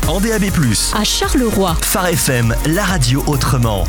en DAB+. À Charleroi. Phare FM, la radio autrement.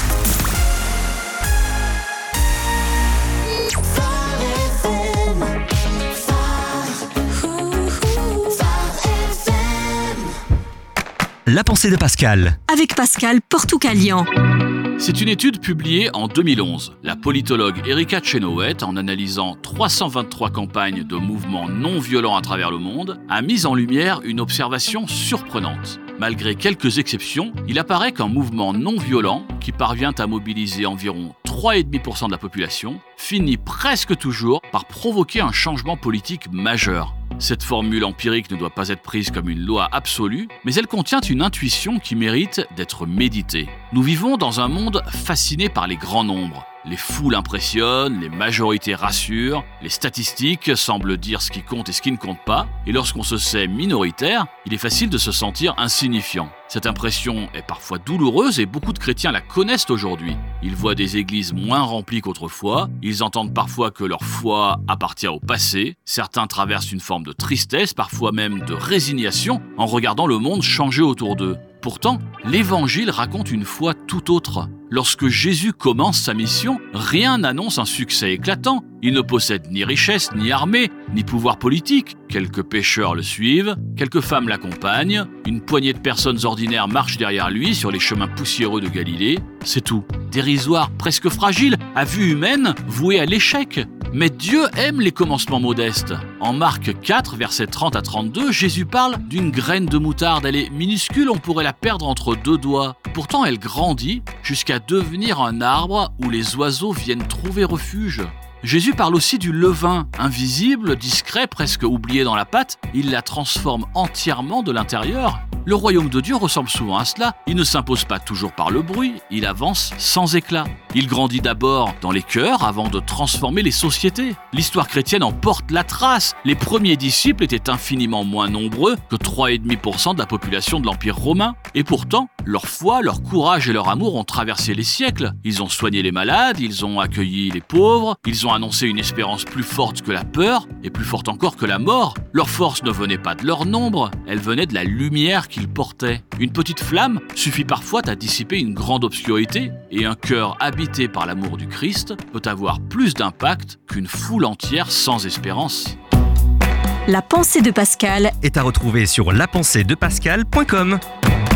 La pensée de Pascal. Avec Pascal Portucalian. C'est une étude publiée en 2011. La politologue Erika Chenoweth, en analysant 323 campagnes de mouvements non violents à travers le monde, a mis en lumière une observation surprenante. Malgré quelques exceptions, il apparaît qu'un mouvement non violent, qui parvient à mobiliser environ 3,5% de la population, finit presque toujours par provoquer un changement politique majeur. Cette formule empirique ne doit pas être prise comme une loi absolue, mais elle contient une intuition qui mérite d'être méditée. Nous vivons dans un monde fasciné par les grands nombres. Les foules impressionnent, les majorités rassurent, les statistiques semblent dire ce qui compte et ce qui ne compte pas, et lorsqu'on se sait minoritaire, il est facile de se sentir insignifiant. Cette impression est parfois douloureuse et beaucoup de chrétiens la connaissent aujourd'hui. Ils voient des églises moins remplies qu'autrefois, ils entendent parfois que leur foi appartient au passé, certains traversent une forme de tristesse, parfois même de résignation, en regardant le monde changer autour d'eux. Pourtant, l'Évangile raconte une foi tout autre. Lorsque Jésus commence sa mission, rien n'annonce un succès éclatant. Il ne possède ni richesse, ni armée, ni pouvoir politique. Quelques pécheurs le suivent, quelques femmes l'accompagnent, une poignée de personnes ordinaires marchent derrière lui sur les chemins poussiéreux de Galilée. C'est tout. Dérisoire, presque fragile, à vue humaine, voué à l'échec. Mais Dieu aime les commencements modestes. En Marc 4, versets 30 à 32, Jésus parle d'une graine de moutarde. Elle est minuscule, on pourrait la perdre entre deux doigts. Pourtant, elle grandit jusqu'à devenir un arbre où les oiseaux viennent trouver refuge. Jésus parle aussi du levain, invisible, discret, presque oublié dans la pâte. Il la transforme entièrement de l'intérieur. Le royaume de Dieu ressemble souvent à cela. Il ne s'impose pas toujours par le bruit, il avance sans éclat. Il grandit d'abord dans les cœurs avant de transformer les sociétés. L'histoire chrétienne en porte la trace. Les premiers disciples étaient infiniment moins nombreux que 3,5% de la population de l'Empire romain. Et pourtant, leur foi, leur courage et leur amour ont traversé les siècles. Ils ont soigné les malades, ils ont accueilli les pauvres, ils ont annoncé une espérance plus forte que la peur et plus forte encore que la mort. Leur force ne venait pas de leur nombre, elle venait de la lumière qu'ils portaient. Une petite flamme suffit parfois à dissiper une grande obscurité, et un cœur habité par l'amour du Christ peut avoir plus d'impact qu'une foule entière sans espérance. La pensée de Pascal Est à retrouver sur lapenséedepascal.com.